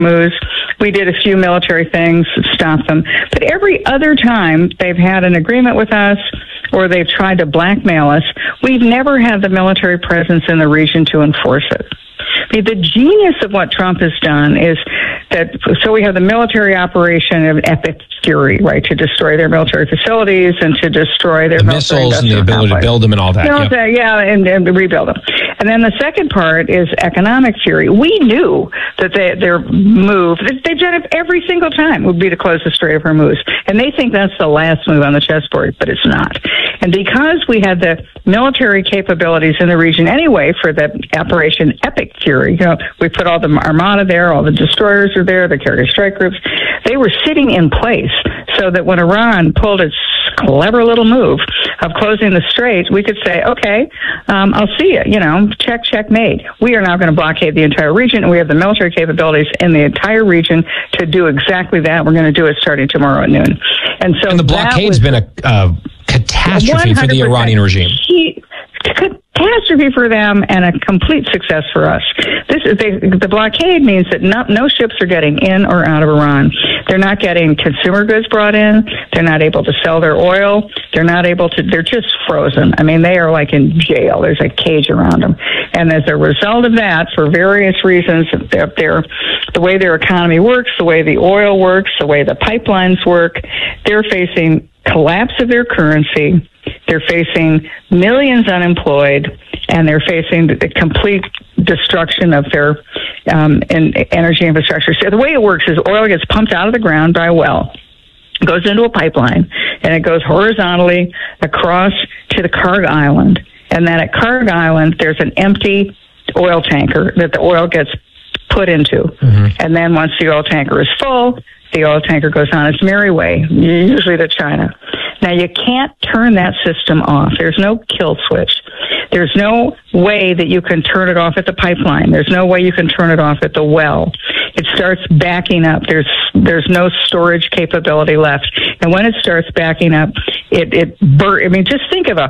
Hormuz. We did a few military things, stopped them. But every other time they've had an agreement with us or they've tried to blackmail us, we've never had the military presence in the region to enforce it. I mean, the genius of what Trump has done is that, so we have the military operation of epic fury, right, to destroy their military facilities and to destroy their missiles and the ability to build them and all that. And rebuild them. And then the second part is economic fury. We knew that their move, they've done it every single time, would be to close the Strait of Hormuz. And they think that's the last move on the chessboard, but it's not. And because we had the military capabilities in the region anyway for the Operation Epic Fury, we put all the armada there, all the destroyers are there, the carrier strike groups. They were sitting in place so that when Iran pulled its clever little move of closing the Strait, we could say, okay, I'll see you, checkmate. We are now going to blockade the entire region, and we have the military capabilities in the entire region to do exactly that. We're going to do it starting tomorrow at noon. And so the blockade's been a catastrophe for the Iranian regime. Catastrophe for them and a complete success for us. The blockade means that no ships are getting in or out of Iran. They're not getting consumer goods brought in. They're not able to sell their oil. They're just frozen. I mean, they are like in jail. There's a cage around them. And as a result of that, for various reasons, the way their economy works, the way the oil works, the way the pipelines work, they're facing collapse of their currency. They're facing millions unemployed, and they're facing the complete destruction of their energy infrastructure. So the way it works is oil gets pumped out of the ground by a well, goes into a pipeline, and it goes horizontally across to the Karg Island. And then at Karg Island, there's an empty oil tanker that the oil gets put into. Mm-hmm. And then once the oil tanker is full, the oil tanker goes on its merry way, usually to China. Now, you can't turn that system off. There's no kill switch. There's no way that you can turn it off at the pipeline. There's no way you can turn it off at the well. It starts backing up. There's no storage capability left. And when it starts backing up, just think of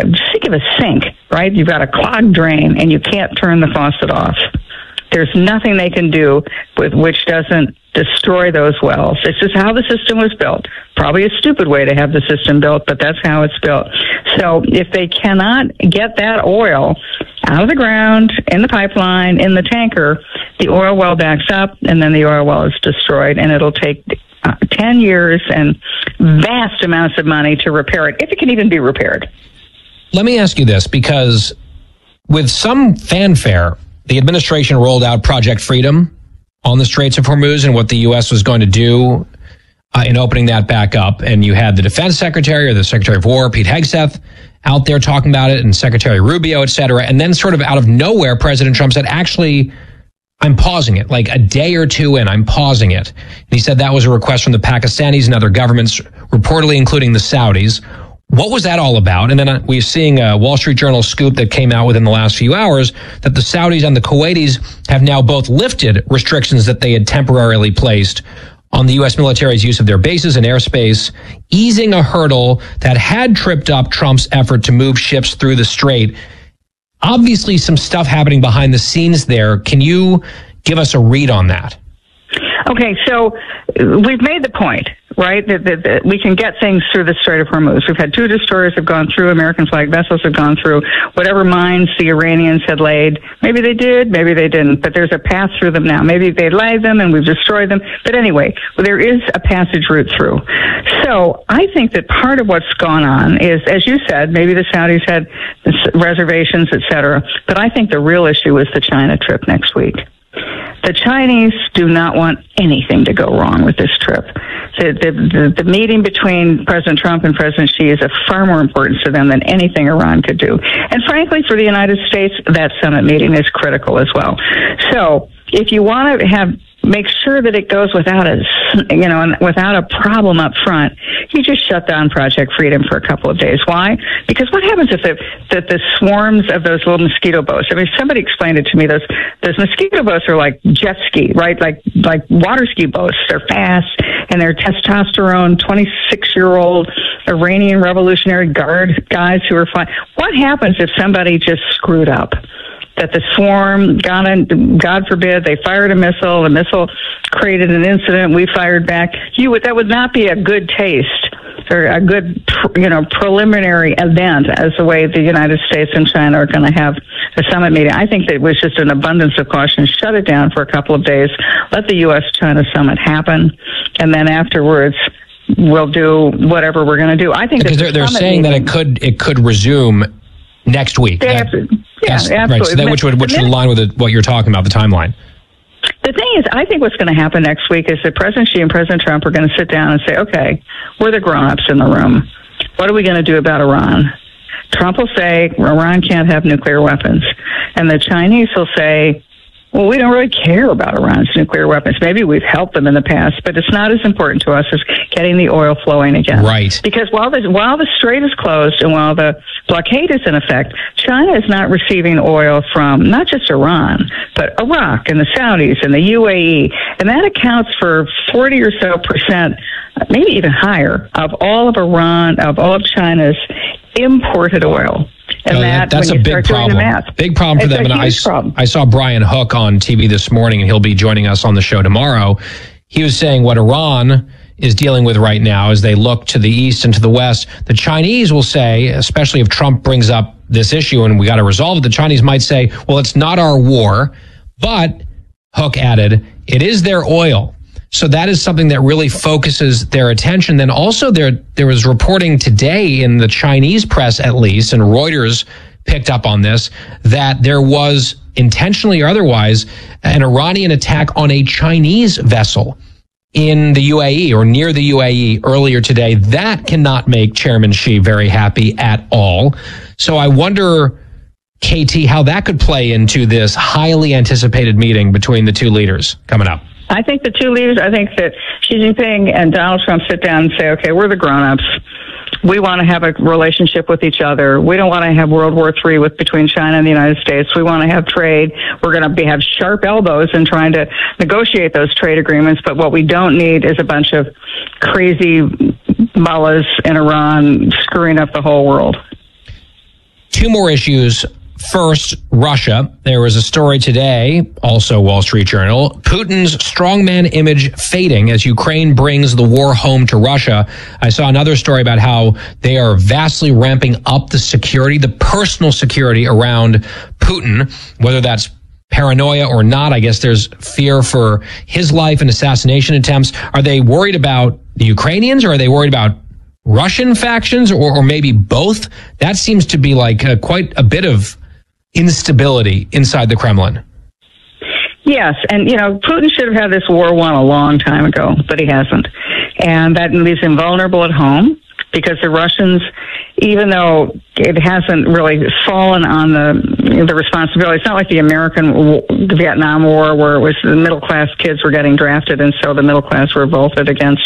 a sink, right? You've got a clogged drain and you can't turn the faucet off. There's nothing they can do which doesn't destroy those wells. It's just how the system was built. Probably a stupid way to have the system built, but that's how it's built. So if they cannot get that oil out of the ground, in the pipeline, in the tanker, the oil well backs up, and then the oil well is destroyed, and it'll take 10 years and vast amounts of money to repair it, if it can even be repaired. Let me ask you this, because with some fanfare, the administration rolled out Project Freedom on the Straits of Hormuz and what the U.S. was going to do in opening that back up. And you had the Defense Secretary or the Secretary of War, Pete Hegseth, out there talking about it, and Secretary Rubio, et cetera. And then sort of out of nowhere, President Trump said, actually, I'm pausing it. Like a day or two in, I'm pausing it. And he said that was a request from the Pakistanis and other governments, reportedly including the Saudis. What was that all about? And then we're seeing a Wall Street Journal scoop that came out within the last few hours that the Saudis and the Kuwaitis have now both lifted restrictions that they had temporarily placed on the U.S. military's use of their bases and airspace, easing a hurdle that had tripped up Trump's effort to move ships through the strait. Obviously, some stuff happening behind the scenes there. Can you give us a read on that? Okay, so we've made the point, right, that we can get things through the Strait of Hormuz. We've had 2 destroyers have gone through, American flag vessels have gone through, whatever mines the Iranians had laid. Maybe they did, maybe they didn't, but there's a path through them now. Maybe they laid them and we've destroyed them. But anyway, there is a passage route through. So I think that part of what's gone on is, as you said, maybe the Saudis had reservations, et cetera, but I think the real issue is the China trip next week. The Chinese do not want anything to go wrong with this trip. The meeting between President Trump and President Xi is of far more importance to them than anything Iran could do. And frankly, for the United States, that summit meeting is critical as well. So if you want to make sure that it goes without a problem up front, you just shut down Project Freedom for a couple of days. Why? Because what happens if the swarms of those little mosquito boats? I mean, somebody explained it to me. Those mosquito boats are like jet ski, right? Like water ski boats. They're fast and they're testosterone, 26-year-old Iranian Revolutionary Guard guys who are fine. What happens if somebody just screwed up? that the swarm God forbid, they fired a missile. The missile created an incident. We fired back. That would not be a good taste or a good, preliminary event as the way the United States and China are going to have a summit meeting. I think that it was just an abundance of caution. Shut it down for a couple of days. Let the U.S.-China summit happen, and then afterwards we'll do whatever we're going to do. I think because they're saying that it could resume next week. Absolutely. Right, so which would align with what you're talking about, the timeline. The thing is, I think what's going to happen next week is that President Xi and President Trump are going to sit down and say, okay, we're the grown-ups in the room. What are we going to do about Iran? Trump will say, Iran can't have nuclear weapons. And the Chinese will say, well, we don't really care about Iran's nuclear weapons. Maybe we've helped them in the past, but it's not as important to us as getting the oil flowing again. Right. Because while the strait is closed and while the blockade is in effect, China is not receiving oil from not just Iran, but Iraq and the Saudis and the UAE. And that accounts for 40 or so percent, maybe even higher, of all of China's imported oil. And that's a big problem. Big problem for them. And I saw Brian Hook on TV this morning, and he'll be joining us on the show tomorrow. He was saying what Iran is dealing with right now as they look to the east and to the west. The Chinese will say, especially if Trump brings up this issue and we got to resolve it, the Chinese might say, well, it's not our war. But, Hook added, it is their oil. So that is something that really focuses their attention. Then also there was reporting today in the Chinese press, at least, and Reuters picked up on this, that there was intentionally or otherwise an Iranian attack on a Chinese vessel in the UAE or near the UAE earlier today. That cannot make Chairman Xi very happy at all. So I wonder, KT, how that could play into this highly anticipated meeting between the two leaders coming up. I think the two leaders, I think that Xi Jinping and Donald Trump sit down and say, okay, we're the grown-ups. We want to have a relationship with each other. We don't want to have World War III between China and the United States. We want to have trade. We're going to have sharp elbows in trying to negotiate those trade agreements. But what we don't need is a bunch of crazy mullahs in Iran screwing up the whole world. Two more issues. First, Russia. There was a story today, also Wall Street Journal, Putin's strongman image fading as Ukraine brings the war home to Russia. I saw another story about how they are vastly ramping up the security, the personal security around Putin, whether that's paranoia or not. I guess there's fear for his life and assassination attempts. Are they worried about the Ukrainians, or are they worried about Russian factions, or maybe both? That seems to be like quite a bit of instability inside the Kremlin. Yes, and Putin should have had this war won a long time ago, but he hasn't. And that leaves him vulnerable at home because the Russians, even though it hasn't really fallen on the responsibility, it's not like the Vietnam War where it was the middle class kids were getting drafted and so the middle class revolted against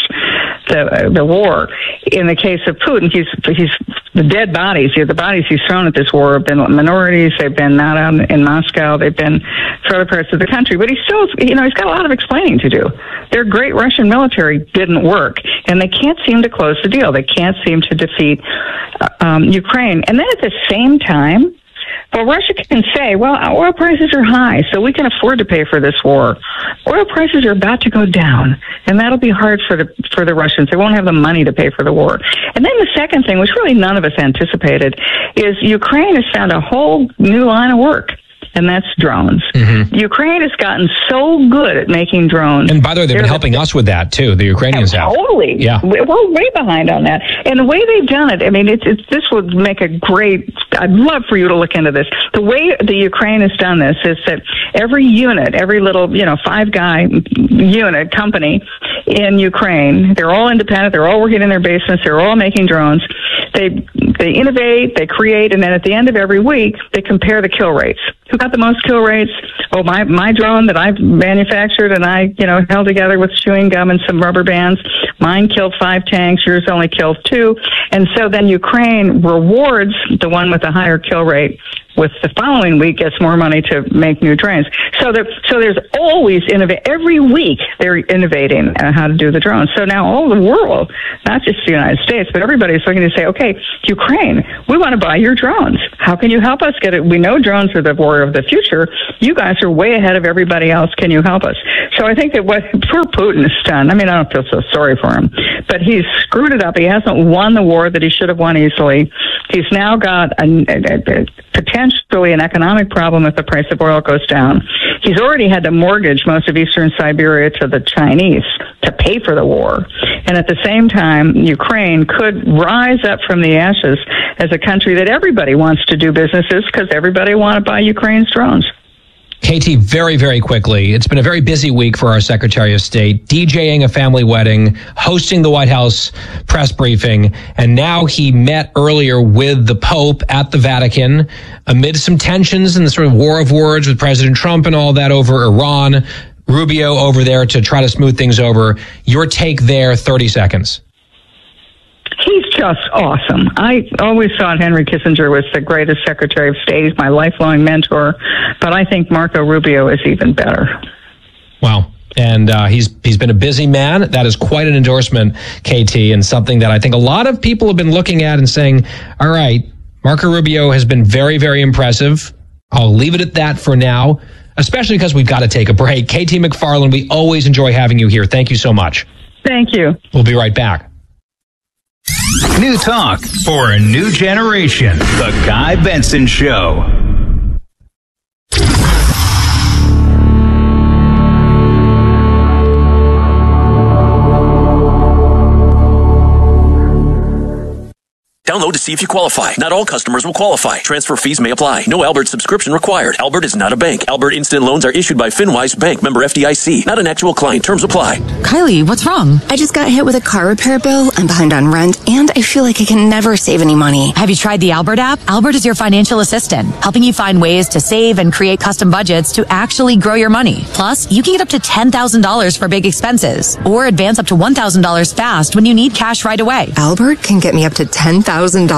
the war. In the case of Putin, he's the dead bodies. The bodies he's thrown at this war have been minorities. They've been not out in Moscow. They've been for other parts of the country. But he's still, he's got a lot of explaining to do. Their great Russian military didn't work, and they can't seem to close the deal. They can't seem to defeat Ukraine. And then at the same time, well, Russia can say, well, oil prices are high, so we can afford to pay for this war. Oil prices are about to go down, and that'll be hard for the Russians. They won't have the money to pay for the war. And then the second thing, which really none of us anticipated, is Ukraine has found a whole new line of work. And that's drones. Mm-hmm. Ukraine has gotten so good at making drones. And by the way, they've been helping us with that, too. The Ukrainians have. Totally. Yeah. We're way behind on that. And the way they've done it, I mean, this would make a great, I'd love for you to look into this. The way the Ukraine has done this is that every unit, every little, 5-guy unit company in Ukraine, they're all independent, they're all working in their basements, they're all making drones. They innovate, they create, and then at the end of every week, they compare the kill rates. Who got the most kill rates? Oh, my drone that I've manufactured and I, held together with chewing gum and some rubber bands. Mine killed 5 tanks. Yours only killed 2. And so then Ukraine rewards the one with the higher kill rate with the following week gets more money to make new drains. So there's always every week they're innovating how to do the drones. So now all the world, not just the United States, but everybody's looking to say, okay, Ukraine, we want to buy your drones. How can you help us get it? We know drones are the war of the future. You guys are way ahead of everybody else. Can you help us? So I think that what poor Putin has done, I mean, I don't feel so sorry for him, but he's screwed it up. He hasn't won the war that he should have won easily. He's now got potentially an economic problem if the price of oil goes down. He's already had to mortgage most of eastern Siberia to the Chinese to pay for the war. And at the same time, Ukraine could rise up from the ashes as a country that everybody wants to do businesses because everybody wants to buy Ukraine's drones. KT, very, very quickly, it's been a very busy week for our Secretary of State, DJing a family wedding, hosting the White House press briefing, and now he met earlier with the Pope at the Vatican amid some tensions and the sort of war of words with President Trump and all that over Iran. Rubio over there to try to smooth things over. Your take there, 30 seconds. He's just awesome. I always thought Henry Kissinger was the greatest Secretary of State. He's my lifelong mentor, but I think Marco Rubio is even better. Wow. And he's been a busy man. That is quite an endorsement, KT, and something that I think a lot of people have been looking at and saying, all right, Marco Rubio has been very, very impressive. I'll leave it at that for now, especially because we've got to take a break. KT McFarland, we always enjoy having you here. Thank you so much. Thank you. We'll be right back. New talk for a new generation. The Guy Benson Show. Download to see if you qualify. Not all customers will qualify. Transfer fees may apply. No Albert subscription required. Albert is not a bank. Albert Instant Loans are issued by FinWise Bank, member FDIC. Not an actual client. Terms apply. Kylie, what's wrong? I just got hit with a car repair bill. I'm behind on rent, and I feel like I can never save any money. Have you tried the Albert app? Albert is your financial assistant, helping you find ways to save and create custom budgets to actually grow your money. Plus, you can get up to $10,000 for big expenses, or advance up to $1,000 fast when you need cash right away. Albert can get me up to $10,000?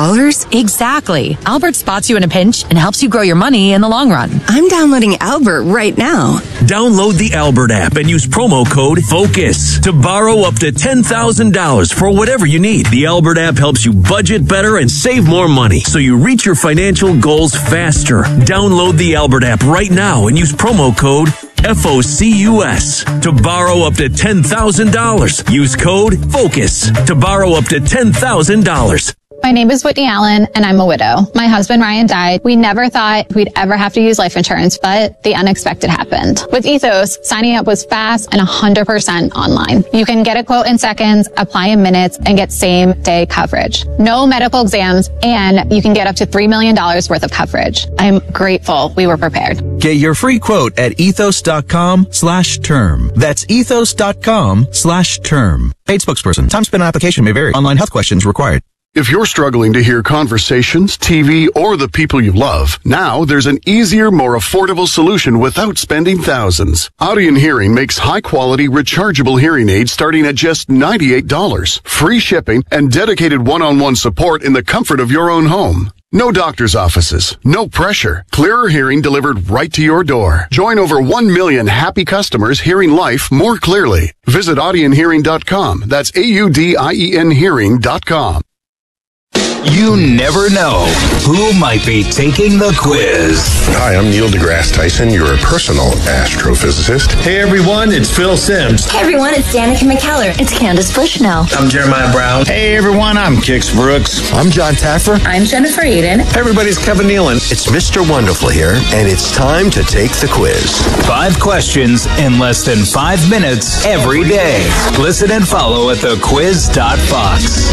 Exactly. Albert spots you in a pinch and helps you grow your money in the long run. I'm downloading Albert right now. Download the Albert app and use promo code FOCUS to borrow up to $10,000 for whatever you need. The Albert app helps you budget better and save more money so you reach your financial goals faster. Download the Albert app right now and use promo code FOCUS to borrow up to $10,000. Use code FOCUS to borrow up to $10,000. My name is Whitney Allen, and I'm a widow. My husband, Ryan, died. We never thought we'd ever have to use life insurance, but the unexpected happened. With Ethos, signing up was fast and 100% online. You can get a quote in seconds, apply in minutes, and get same-day coverage. No medical exams, and you can get up to $3 million worth of coverage. I'm grateful we were prepared. Get your free quote at ethos.com/term. That's ethos.com/term. Paid spokesperson. Time spent on application may vary. Online health questions required. If you're struggling to hear conversations, TV, or the people you love, now there's an easier, more affordable solution without spending thousands. Audien Hearing makes high-quality, rechargeable hearing aids starting at just $98. Free shipping and dedicated one-on-one support in the comfort of your own home. No doctor's offices, no pressure. Clearer hearing delivered right to your door. Join over 1 million happy customers hearing life more clearly. Visit audienhearing.com. That's AUDIEN hearing.com. You never know who might be taking the quiz. Hi, I'm Neil deGrasse Tyson, your personal astrophysicist. Hey everyone, it's Phil Sims. Hey everyone, it's Danica McKellar. It's Candace Bushnell. I'm Jeremiah Brown. Hey everyone, I'm Kix Brooks. I'm John Taffer. I'm Jennifer Aiden. Hey everybody, it's Kevin Nealon. It's Mr. Wonderful here, and it's time to take the quiz. 5 questions in less than 5 minutes every day. Listen and follow at thequiz.fox.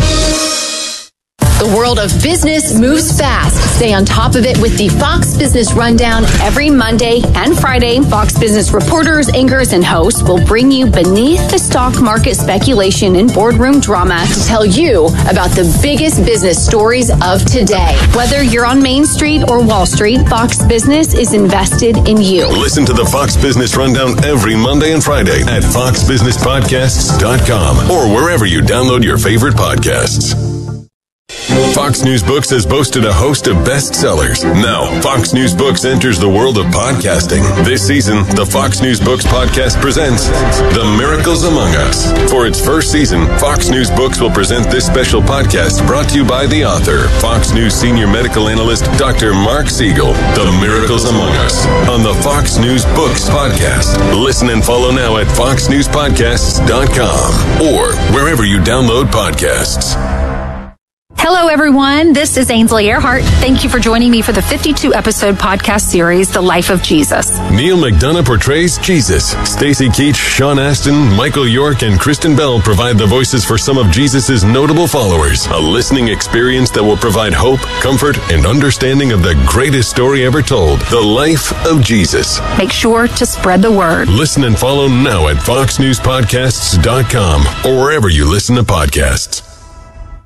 The world of business moves fast. Stay on top of it with the Fox Business Rundown every Monday and Friday. Fox Business reporters, anchors, and hosts will bring you beneath the stock market speculation and boardroom drama to tell you about the biggest business stories of today. Whether you're on Main Street or Wall Street, Fox Business is invested in you. Listen to the Fox Business Rundown every Monday and Friday at foxbusinesspodcasts.com or wherever you download your favorite podcasts. Fox News Books has boasted a host of bestsellers. Now, Fox News Books enters the world of podcasting. This season, the Fox News Books podcast presents The Miracles Among Us. For its first season, Fox News Books will present this special podcast brought to you by the author, Fox News senior medical analyst, Dr. Mark Siegel. The Miracles Among Us on the Fox News Books podcast. Listen and follow now at foxnewspodcasts.com or wherever you download podcasts. Hello, everyone. This is Ainsley Earhart. Thank you for joining me for the 52-episode podcast series, The Life of Jesus. Neil McDonough portrays Jesus. Stacey Keach, Sean Astin, Michael York, and Kristen Bell provide the voices for some of Jesus' notable followers. A listening experience that will provide hope, comfort, and understanding of the greatest story ever told, The Life of Jesus. Make sure to spread the word. Listen and follow now at foxnewspodcasts.com or wherever you listen to podcasts.